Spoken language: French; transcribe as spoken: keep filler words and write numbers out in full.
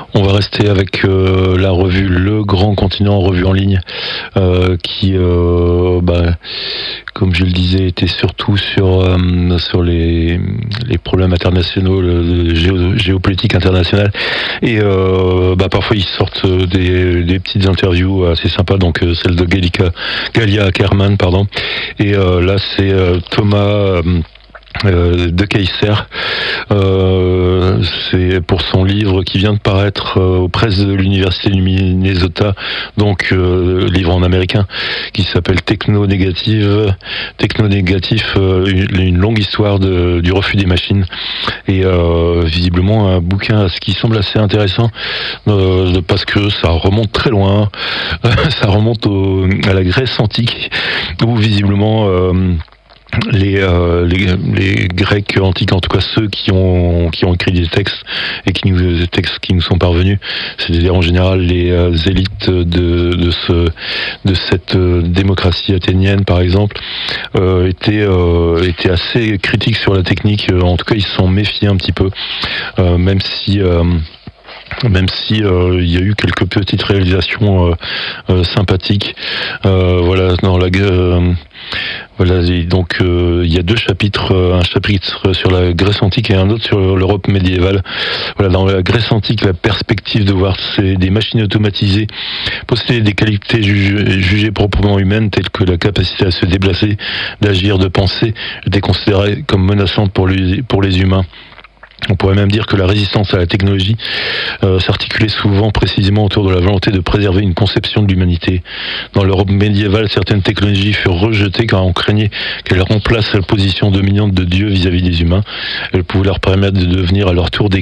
On va rester avec euh, la revue Le Grand Continent, revue en ligne, euh, qui, euh, bah, comme je le disais, était surtout sur euh, sur les les problèmes internationaux, le, le géo, géopolitique internationale, et euh, bah, parfois ils sortent des, des petites interviews assez sympas, donc euh, celle de Gallica, Galia Ackerman, pardon, et euh, là c'est euh, Thomas. Euh, Euh, de Kayser, euh, c'est pour son livre qui vient de paraître euh, aux presses de l'université du Minnesota, donc euh, livre en américain qui s'appelle Techno Négative, Techno Négatif, euh, une, une longue histoire de, du refus des machines, et euh, visiblement un bouquin à ce qui semble assez intéressant euh, parce que ça remonte très loin, ça remonte au, à la Grèce antique où visiblement euh, Les, euh, les, les Grecs antiques, en tout cas ceux qui ont qui ont écrit des textes et qui nous des textes qui nous sont parvenus, c'est-à-dire en général les euh, élites de de ce de cette euh, démocratie athénienne par exemple, euh, étaient euh, étaient assez critiques sur la technique. En tout cas, ils se sont méfiés un petit peu, euh, même si euh, même si euh, il y a eu quelques petites réalisations euh, euh, sympathiques. Euh, voilà, dans la euh, voilà, donc euh, il y a deux chapitres, euh, un chapitre sur la Grèce antique et un autre sur l'Europe médiévale. Voilà, dans la Grèce antique, la perspective de voir ces, des machines automatisées posséder des qualités jugées, jugées proprement humaines, telles que la capacité à se déplacer, d'agir, de penser, était considérée comme menaçante pour les, pour les humains. On pourrait même dire que la résistance à la technologie euh, s'articulait souvent précisément autour de la volonté de préserver une conception de l'humanité. Dans l'Europe médiévale, certaines technologies furent rejetées car on craignait qu'elles remplacent la position dominante de Dieu vis-à-vis des humains. Elles pouvaient leur permettre de devenir à leur tour des